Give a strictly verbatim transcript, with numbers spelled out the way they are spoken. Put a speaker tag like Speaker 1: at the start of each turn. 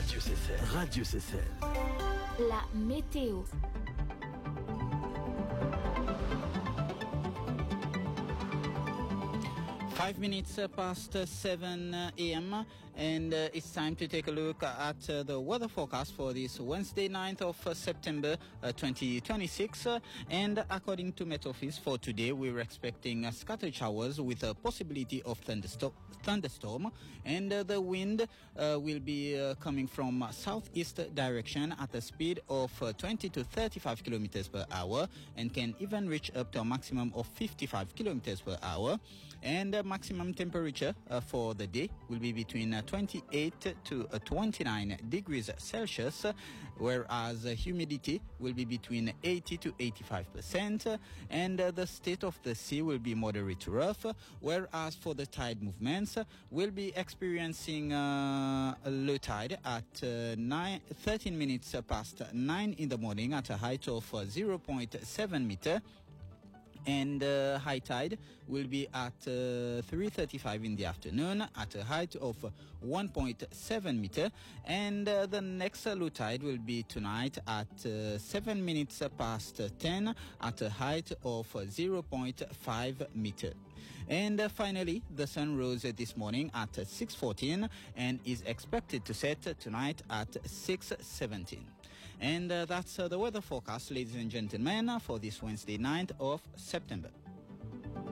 Speaker 1: Radio C C L. Radio C C L.
Speaker 2: La météo.
Speaker 3: Five minutes past seven a.m. and uh, it's time to take a look at uh, the weather forecast for this Wednesday, ninth of September uh, twenty twenty-six. Uh, and according to Met Office for today, we're expecting uh, scattered showers with a possibility of thunderstorm. thunderstorm and uh, the wind uh, will be uh, coming from uh, southeast direction at a speed of uh, twenty to thirty-five kilometers per hour and can even reach up to a maximum of fifty-five kilometers per hour. And uh, maximum temperature uh, for the day will be between uh, twenty-eight to uh, twenty-nine degrees Celsius, whereas uh, humidity will be between eighty to eighty-five percent, and uh, the state of the sea will be moderate to rough, whereas for the tide movements, uh, we'll be experiencing uh, a low tide at uh, nine, thirteen minutes past nine in the morning at a height of uh, zero point seven meter. And uh, high tide will be at uh, three thirty-five in the afternoon at a height of one point seven meter. And uh, the next low tide will be tonight at uh, seven minutes past ten at a height of zero point five meter. And uh, finally, the sun rose this morning at six fourteen and is expected to set tonight at six seventeen. And uh, that's uh, the weather forecast, ladies and gentlemen, for this Wednesday, ninth of September.